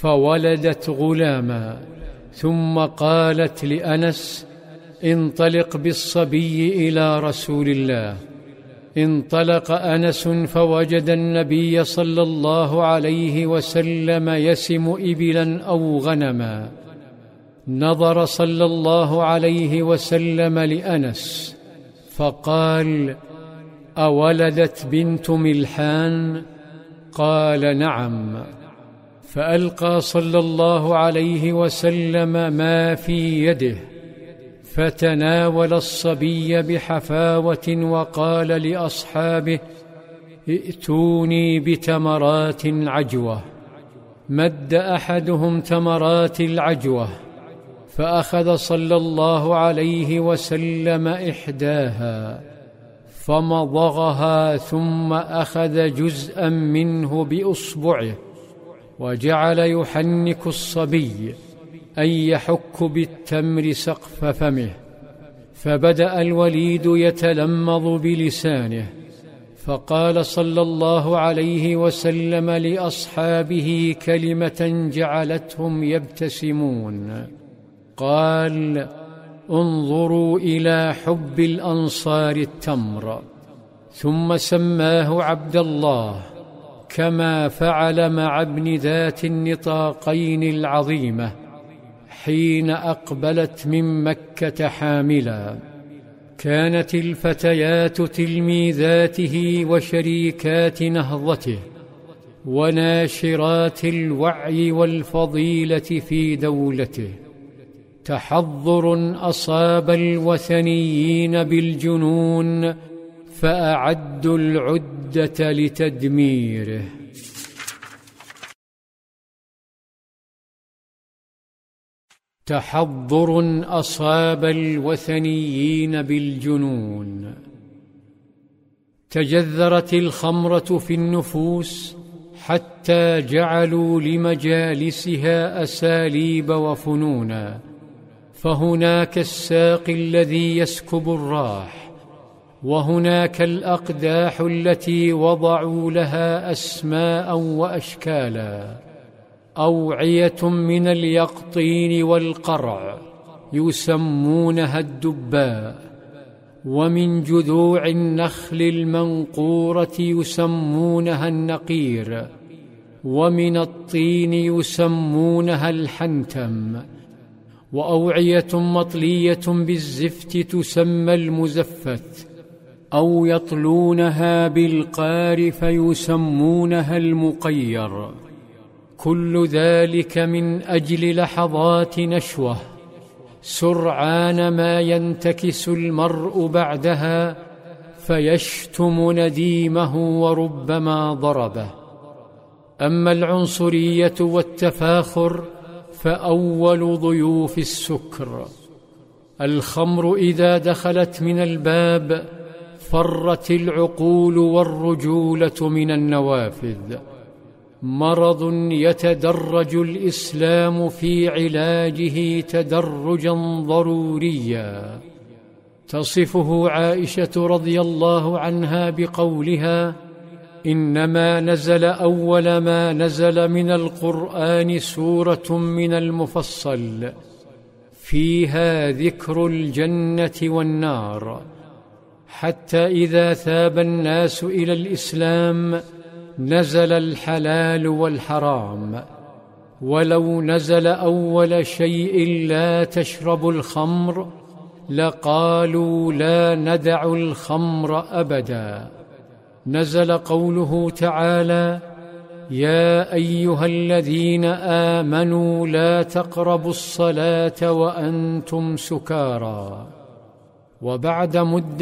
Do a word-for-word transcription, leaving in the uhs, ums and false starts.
فولدت غلاما، ثم قالت لأنس: انطلق بالصبي إلى رسول الله. انطلق أنس فوجد النبي صلى الله عليه وسلم يسم إبلا أو غنما. نظر صلى الله عليه وسلم لأنس فقال: أولدت بنت ملحان؟ قال: نعم. فألقى صلى الله عليه وسلم ما في يده، فتناول الصبي بحفاوة وقال لأصحابه: ائتوني بتمرات عجوة. مد أحدهم تمرات العجوة، فأخذ صلى الله عليه وسلم إحداها فمضغها، ثم أخذ جزءا منه بإصبعه وجعل يحنك الصبي، أي يحك بالتمر سقف فمه. فبدأ الوليد يتلمض بلسانه، فقال صلى الله عليه وسلم لأصحابه كلمة جعلتهم يبتسمون، قال: انظروا إلى حب الأنصار التمر. ثم سماه عبد الله، كما فعل مع ابن ذات النطاقين العظيمة حين أقبلت من مكة حاملا. كانت الفتيات تلميذاته وشريكات نهضته وناشرات الوعي والفضيلة في دولته. تحضر أصاب الوثنيين بالجنون، فأعدوا العدة لتدميره. تحضر أصاب الوثنيين بالجنون. تجذرت الخمرة في النفوس حتى جعلوا لمجالسها أساليب وفنونا، فهناك الساقي الذي يسكب الراح، وهناك الأقداح التي وضعوا لها أسماء وأشكالا، أوعية من اليقطين والقرع يسمونها الدباء، ومن جذوع النخل المنقورة يسمونها النقير، ومن الطين يسمونها الحنتم، وأوعية مطلية بالزفت تسمى المزفت، أو يطلونها بالقار فيسمونها المقير. كل ذلك من أجل لحظات نشوة سرعان ما ينتكس المرء بعدها فيشتم نديمه وربما ضربه. أما العنصرية والتفاخر فأول ضيوف السكر. الخمر إذا دخلت من الباب فرت العقول والرجولة من النوافذ. مرض يتدرج الإسلام في علاجه تدرجا ضروريا. تصفه عائشة رضي الله عنها بقولها: إنما نزل أول ما نزل من القرآن سورة من المفصل فيها ذكر الجنة والنار، حتى إذا ثاب الناس إلى الإسلام نزل الحلال والحرام. ولو نزل أول شيء لا تشربوا الخمر لقالوا لا ندع الخمر أبدا. نزل قوله تعالى: يا أيها الذين آمنوا لا تقربوا الصلاة وأنتم سكارى. وبعد مدة